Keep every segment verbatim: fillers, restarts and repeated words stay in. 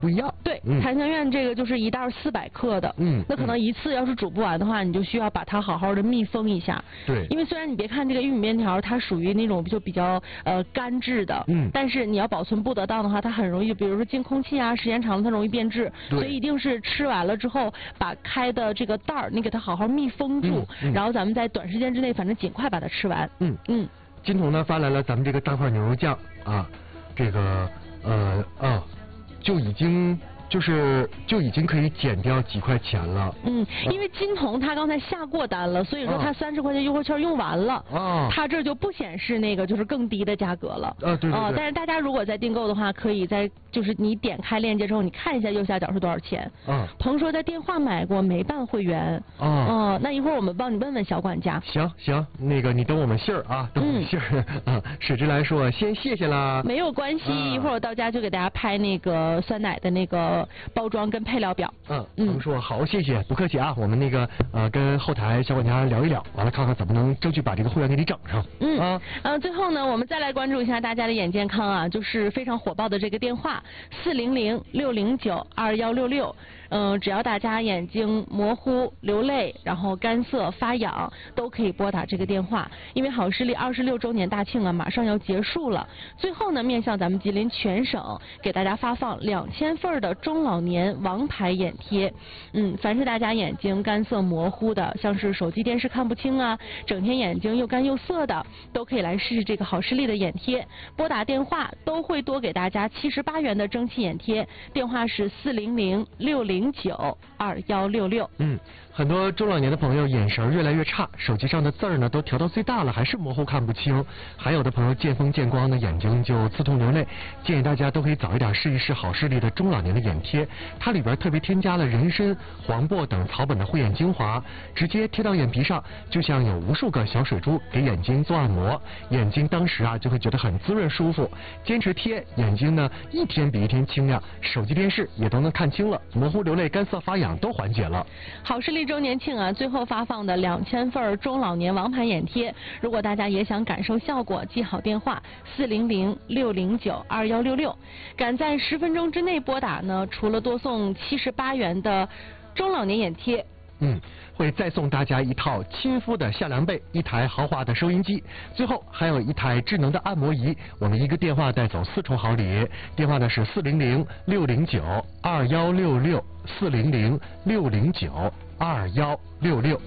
不一样。 对， 嗯、 檀香苑这个就是一袋四百克的， 嗯， 那可能一次要是煮不完的话，你就需要把它好好的密封一下。 对， 因为虽然你别看这个玉米面条，它属于那种就比较呃干质的， 嗯， 但是你要保存不得当的话，它很容易，比如说进空气啊，时间长了它容易变质，所以一定是吃完了之后把开的这个袋儿，你给它好好密封住， 嗯嗯、 然后咱们在短时间之内，反正尽快把它吃完。 嗯嗯。 金童呢发来了咱们这个大块牛肉酱啊，这个呃啊就已经。就是就已经可以减掉几块钱了。 嗯，因为金童他刚才下过单了，所以说他三十块钱优惠券用完了， 啊， 他这就不显示那个就是更低的价格了。 啊，对对对。 啊，但是大家如果在订购的话，可以在就是你点开链接之后，你看一下右下角是多少钱。 啊。 鹏说在电话买过，没办会员。 啊。 哦，那一会儿我们帮你问问小管家。 行行，那个你等我们信儿啊，等我们信儿、嗯、啊。史之来说先谢谢啦。 没有关系，啊、一会儿我到家就给大家拍那个酸奶的那个包装跟配料表。 嗯，鹏说好，谢谢，不客气啊。我们那个呃跟后台小管家聊一聊，完了看看怎么能争取把这个会员给你整上。 嗯啊， 呃，最后呢，我们再来关注一下大家的眼健康啊，就是非常火爆的这个电话四零零六零九二幺六六。嗯，只要大家眼睛模糊、流泪，然后干涩、发痒，都可以拨打这个电话。因为好视力二十六周年大庆啊，马上要结束了。最后呢，面向咱们吉林全省，给大家发放两千份的中老年王牌眼贴。嗯，凡是大家眼睛干涩模糊的，像是手机电视看不清啊，整天眼睛又干又涩的，都可以来试试这个好视力的眼贴。拨打电话都会多给大家七十八元的蒸汽眼贴，电话是四零零六零。零九二幺六六。 嗯，很多中老年的朋友眼神越来越差，手机上的字儿呢都调到最大了，还是模糊看不清。还有的朋友见风见光的眼睛就刺痛流泪，建议大家都可以早一点试一试好视力的中老年的眼贴。它里边特别添加了人参、黄柏等草本的慧眼精华，直接贴到眼皮上，就像有无数个小水珠给眼睛做按摩，眼睛当时啊就会觉得很滋润舒服。坚持贴，眼睛呢一天比一天清亮，手机电视也都能看清了，模糊流泪、干涩发痒都缓解了。 好视力周年庆啊，最后发放的两千份中老年王牌眼贴，如果大家也想感受效果，记好电话四零零六零九二幺六六，赶在十分钟之内拨打呢，除了多送七十八元的中老年眼贴。 嗯，会再送大家一套亲肤的夏凉被，一台豪华的收音机，最后还有一台智能的按摩仪。我们一个电话带走四重好礼，电话呢是四零零六零九二幺六六，四零零六零九二幺六六。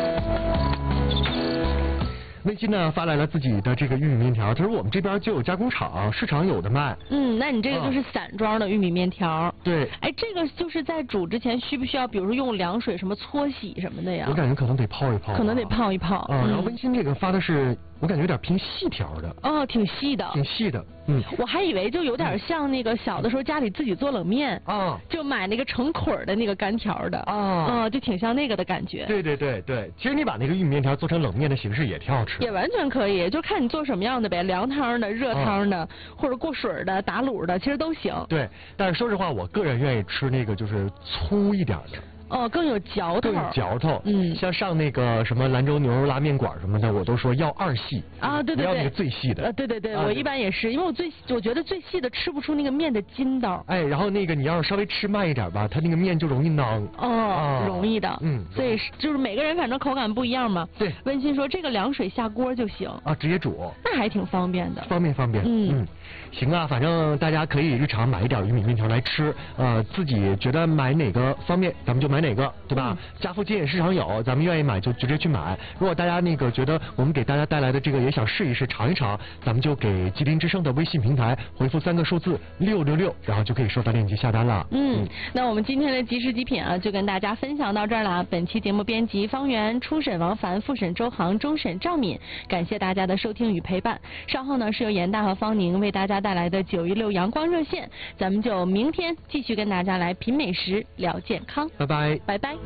微信呢发来了自己的这个玉米面条，他说我们这边就有加工厂，市场有的卖。 嗯，那你这个就是散装的玉米面条。 啊、对。 哎，这个就是在煮之前需不需要，比如说用凉水什么搓洗什么的呀？ 我感觉可能得泡一泡。 可能得泡一泡。 啊、嗯，然后温馨这个发的是，我感觉有点偏细条的。 哦，挺细的。 挺细的，嗯。 我还以为就有点像那个小的时候家里自己做冷面啊， 就买那个成捆的那个干条的啊， 嗯，就挺像那个的感觉。 对对对对，其实你把那个玉米面条做成冷面的形式也挺好吃。 也完全可以。就看你做什么样的呗，凉汤的、热汤的，啊、或者过水的、打卤的，其实都行。 对，但是说实话，我个人愿意吃那个就是粗一点的。 哦，更有嚼头。 更有嚼头。 嗯， 像上那个什么兰州牛肉拉面馆什么的，我都说要二细。 啊，对对对。 不要那个最细的。 呃，对对对，啊、我一般也是，因为我最我觉得最细的吃不出那个面的筋道。 哎，然后那个你要是稍微吃慢一点吧，它那个面就容易囊。 哦，啊、容易的。 嗯。 所以就是每个人反正口感不一样嘛。 对。 温馨说这个凉水下锅就行。 啊，直接煮。 那还挺方便的。 方便方便。 嗯。 嗯，行啊，反正大家可以日常买一点玉米面条来吃，呃，自己觉得买哪个方便，咱们就买哪个，对吧？嗯、家附近市场有，咱们愿意买就直接去买。如果大家那个觉得我们给大家带来的这个也想试一试尝一尝，咱们就给吉林之声的微信平台回复三个数字六六六，然后就可以收到链接下单了。 嗯，嗯那我们今天的即食极品啊，就跟大家分享到这儿了。本期节目编辑方圆，初审王凡，复审周航，终审赵敏，感谢大家的收听与陪伴。稍后呢是由严大和方宁为大家带来的九一六阳光热线，咱们就明天继续跟大家来品美食聊健康。 拜拜， 拜拜。